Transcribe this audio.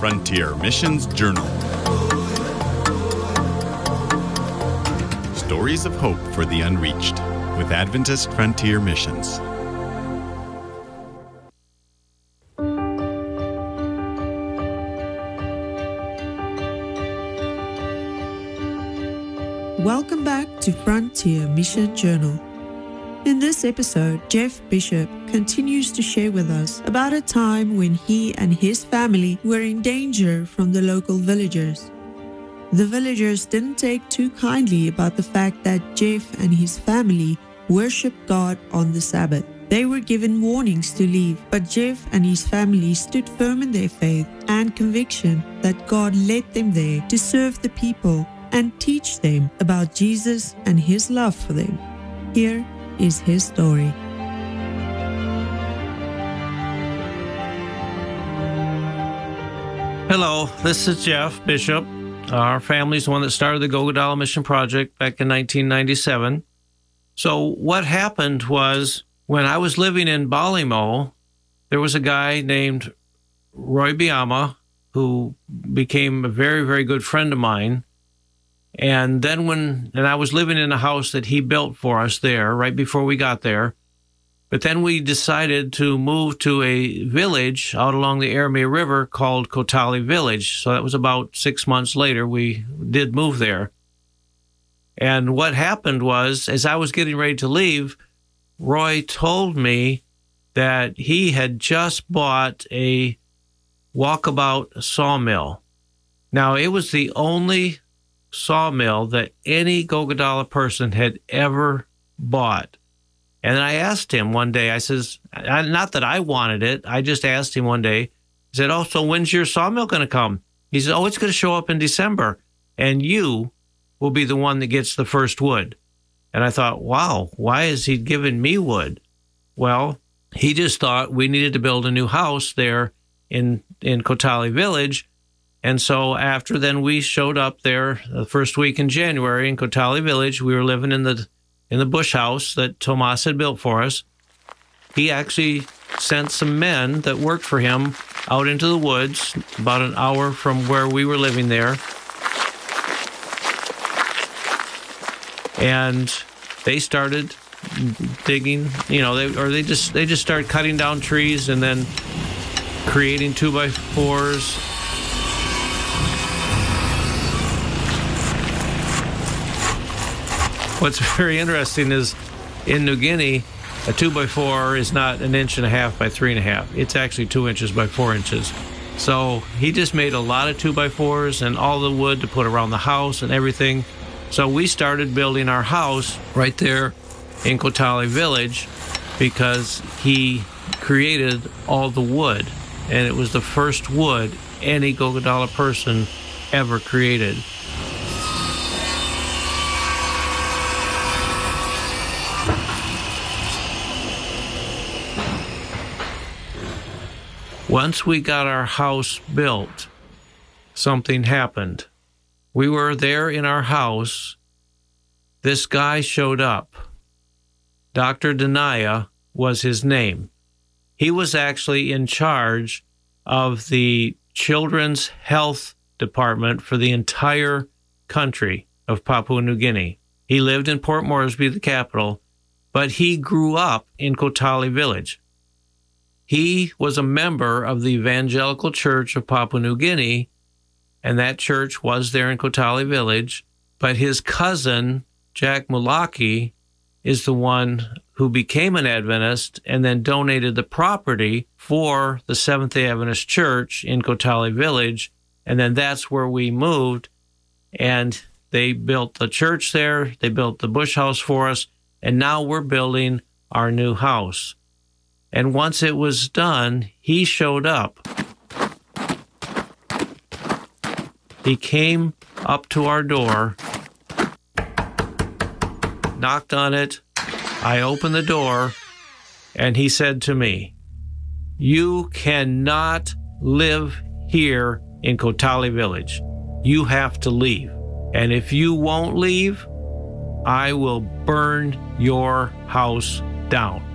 Frontier Missions Journal. Stories of hope for the unreached with Adventist Frontier Missions. Welcome back to Frontier Mission Journal. In this episode, Jeff Bishop continues to share with us about a time when he and his family were in danger from the local villagers. The villagers didn't take too kindly about the fact that Jeff and his family worshiped God on the Sabbath. They were given warnings to leave, but Jeff and his family stood firm in their faith and conviction that God led them there to serve the people and teach them about Jesus and His love for them. Here is his story. Hello, this is Jeff Bishop. Our family's the one that started the Gogodala Mission Project back in 1997. So what happened was, when I was living in Balimo, there was a guy named Roy Biama who became a very, very good friend of mine. And then I was living in a house that he built for us there right before we got there. But then we decided to move to a village out along the Aramea River called Kotali Village. So that was about 6 months later we did move there. And what happened was, as I was getting ready to leave, Roy told me that he had just bought a walkabout sawmill. Now, it was the only sawmill that any Gogodala person had ever bought. And I asked him one day, I says, not that I wanted it, I just asked him one day, I said, oh, so when's your sawmill going to come? He said, oh, it's going to show up in December, and you will be the one that gets the first wood. And I thought, wow, why is he giving me wood? Well, he just thought we needed to build a new house there in Kotali Village. And so after then we showed up there the first week in January in Kotali Village. We were living in the bush house that Tomas had built for us. He actually sent some men that worked for him out into the woods about an hour from where we were living there. And they started digging, they just started cutting down trees and then creating 2x4s. What's very interesting is in New Guinea, a 2x4 is not 1.5 inches by 3.5. It's actually 2 inches by 4 inches. So he just made a lot of 2x4s and all the wood to put around the house and everything. So we started building our house right there in Kotali Village because he created all the wood. And it was the first wood any Gogodala person ever created. Once we got our house built, something happened. We were there in our house. This guy showed up. Dr. Denaya was his name. He was actually in charge of the Children's Health Department for the entire country of Papua New Guinea. He lived in Port Moresby, the capital, but he grew up in Kotali Village. He was a member of the Evangelical Church of Papua New Guinea, and that church was there in Kotali Village. But his cousin, Jack Mulaki, is the one who became an Adventist and then donated the property for the Seventh-day Adventist Church in Kotali Village. And then that's where we moved, and they built the church there. They built the bush house for us, and now we're building our new house. And once it was done, he showed up. He came up to our door, knocked on it. I opened the door, and he said to me, "You cannot live here in Kotali Village. You have to leave. And if you won't leave, I will burn your house down."